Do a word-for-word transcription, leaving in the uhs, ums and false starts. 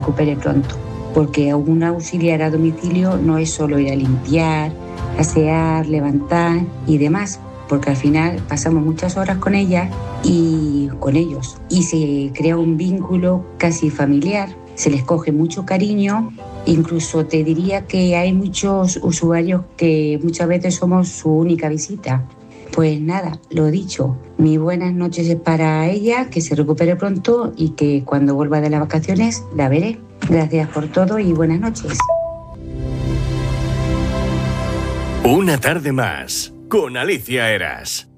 recupere pronto, porque un auxiliar a domicilio no es solo ir a limpiar, asear, levantar y demás, porque al final pasamos muchas horas con ella y con ellos y se crea un vínculo casi familiar, se les coge mucho cariño. Incluso te diría que hay muchos usuarios que muchas veces somos su única visita. Pues nada, lo dicho, mis buenas noches para ella, que se recupere pronto y que cuando vuelva de las vacaciones la veré. Gracias por todo y buenas noches. Una tarde más con Alicia Eras.